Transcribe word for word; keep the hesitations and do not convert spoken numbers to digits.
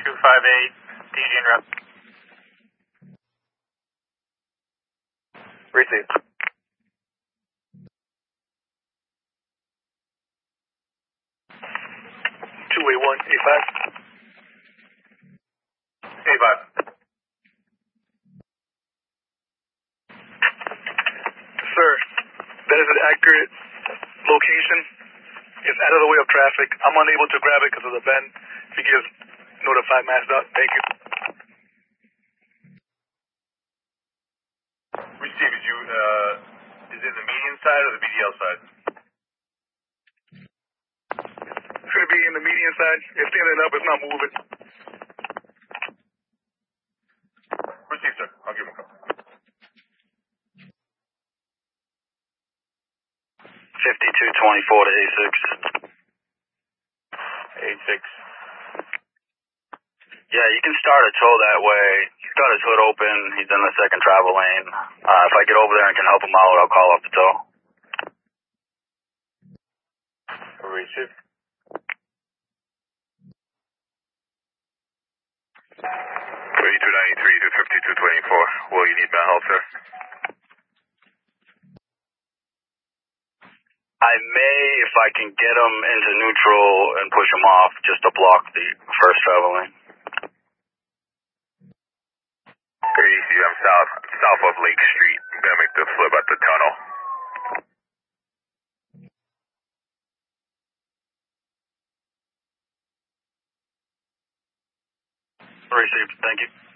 two five eight, D G and rep. Received. two eight one, eight five. eight five. Sir, that is an accurate location. It's out of the way of traffic. I'm unable to grab it because of the bend. If you give notify MassDOT. Thank you. Receive, is you, uh, is it the median side or the B D L side? It's going to be in the median side. It's standing up. It's not moving. Receive, sir. I'll give him a call. fifty-two twenty-four to A six. A six. Yeah, you can start a tow that way. He's got his hood open. He's in the second travel lane. Uh, if I get over there and can help him out, I'll call up the tow. Receive. thirty-two ninety-three to fifty-two twenty-four. Will you need my help, sir? I may, if I can get him into neutral and push him off, just to block the first travel lane. Easy, I'm south, south of Lake Street. I'm gonna make the flip at the tunnel. Received. Thank you.